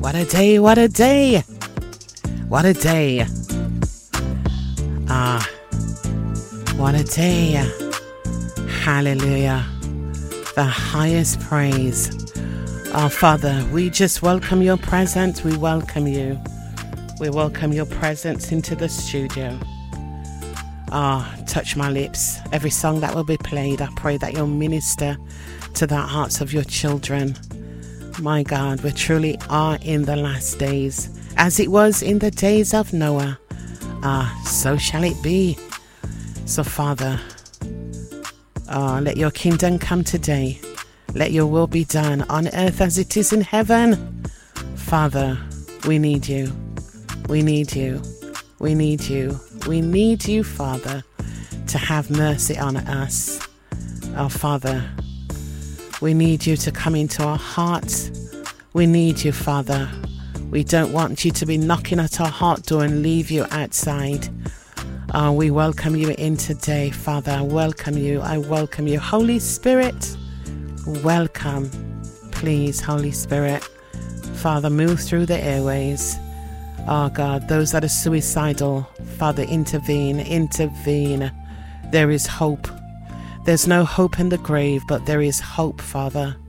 What a day, what a day. What a day. What a day. Hallelujah. The highest praise. Our Father, we just welcome your presence. We welcome you. We welcome your presence into the studio. Touch my lips. Every song that will be played, I pray that you'll minister to the hearts of your children. My God, we truly are in the last days. As it was in the days of Noah, so shall it be. So Father, let your kingdom come today. Let your will be done on earth as it is in heaven. Father, we need you. We need you. We need you. We need you, Father, to have mercy on us. Our Father, we need you to come into our hearts. We need you, Father. We don't want you to be knocking at our heart door and leave you outside. We welcome you in today, Father. I welcome you. I welcome you. Holy Spirit, welcome. Please, Holy Spirit, Father, move through the airways. Oh God, those that are suicidal, Father, intervene, intervene. There is hope. There's no hope in the grave, but there is hope, Father.